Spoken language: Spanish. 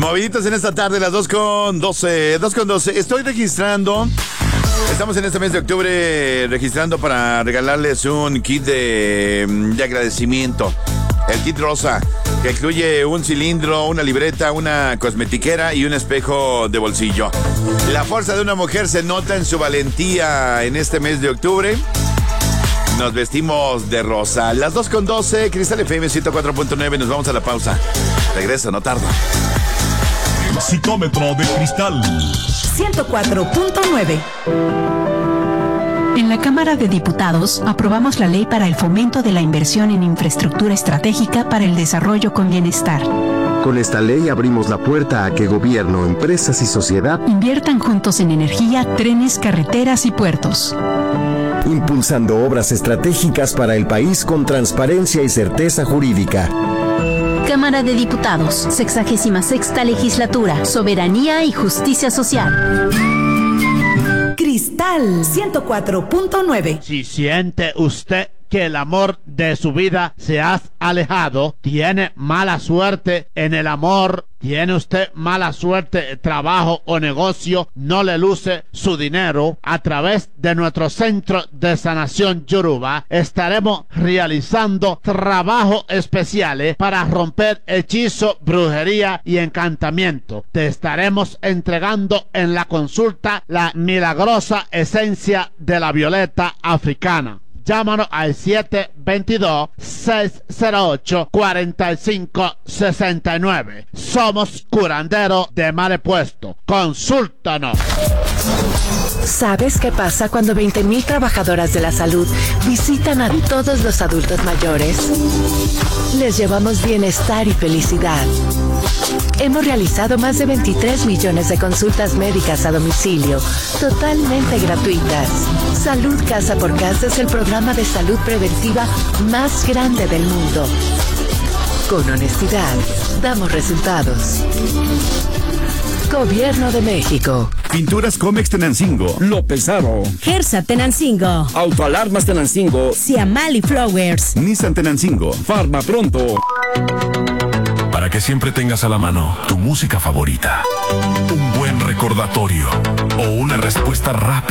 Moviditos en esta tarde, las 2:12. 2:12. Estoy registrando. Estamos en este mes de octubre registrando para regalarles un kit de agradecimiento. El kit rosa, que incluye un cilindro, una libreta, una cosmetiquera y un espejo de bolsillo. La fuerza de una mujer se nota en su valentía en este mes de octubre. Nos vestimos de rosa. Las 2:12, Cristal FM 104.9. Nos vamos a la pausa. Regreso, no tardo. Citómetro de Cristal 104.9. En la Cámara de Diputados aprobamos la ley para el fomento de la inversión en infraestructura estratégica para el desarrollo con bienestar. Con esta ley abrimos la puerta a que gobierno, empresas y sociedad inviertan juntos en energía, trenes, carreteras y puertos. Impulsando obras estratégicas para el país con transparencia y certeza jurídica. Cámara de Diputados, 66ª Legislatura, Soberanía y Justicia Social. Cristal 104.9. Si siente usted que el amor de su vida se ha alejado, tiene mala suerte en el amor, tiene usted mala suerte, trabajo o negocio, no le luce su dinero, a través de nuestro Centro de Sanación Yoruba estaremos realizando trabajos especiales para romper hechizo, brujería y encantamiento. Te estaremos entregando en la consulta la milagrosa esencia de la violeta africana. Llámanos al 722-608-4569. Somos curandero de mal puesto. Consúltanos. ¿Sabes qué pasa cuando 20,000 trabajadoras de la salud visitan a todos los adultos mayores? Les llevamos bienestar y felicidad. Hemos realizado más de 23 millones de consultas médicas a domicilio, totalmente gratuitas. Salud Casa por Casa es el programa de salud preventiva más grande del mundo. Con honestidad, damos resultados. Gobierno de México. Pinturas Comex Tenancingo, López Aro, Gersa Tenancingo, Autoalarmas Tenancingo, Ciamali Flowers, Nissan Tenancingo, Farma Pronto. Para que siempre tengas a la mano tu música favorita, un buen recordatorio o una respuesta rápida